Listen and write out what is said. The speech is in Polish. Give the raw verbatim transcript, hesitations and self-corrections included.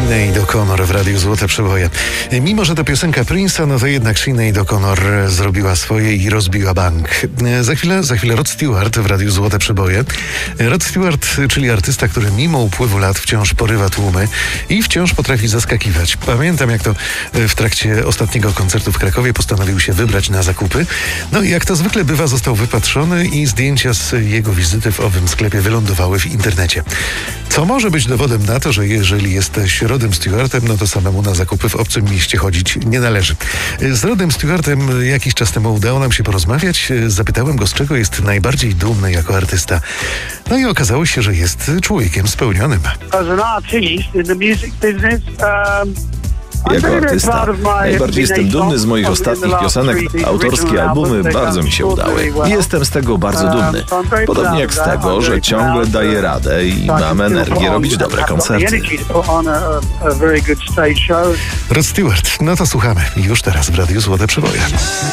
Sinead O'Connor w Radiu Złote Przeboje. Mimo że to piosenka Prince'a, no to jednak Sinead O'Connor zrobiła swoje i rozbiła bank. Za chwilę, za chwilę Rod Stewart w Radiu Złote Przeboje. Rod Stewart, czyli artysta, który mimo upływu lat wciąż porywa tłumy i wciąż potrafi zaskakiwać. Pamiętam, jak to w trakcie ostatniego koncertu w Krakowie postanowił się wybrać na zakupy. No i jak to zwykle bywa, został wypatrzony i zdjęcia z jego wizyty w owym sklepie wylądowały w internecie. Co może być dowodem na to, że jeżeli jesteś Rodem Stewartem, no to samemu na zakupy w obcym mieście chodzić nie należy. Z Rodem Stewartem jakiś czas temu udało nam się porozmawiać. Zapytałem go, z czego jest najbardziej dumny jako artysta. No i okazało się, że jest człowiekiem spełnionym. As an artist in the music business, um... Jako artysta najbardziej jestem dumny z moich ostatnich piosenek. Autorskie albumy bardzo mi się udały i jestem z tego bardzo dumny. Podobnie jak z tego, że ciągle daję radę i mam energię robić dobre koncerty. Rod Stewart, no to słuchamy już teraz w Radiu Złote Przeboje.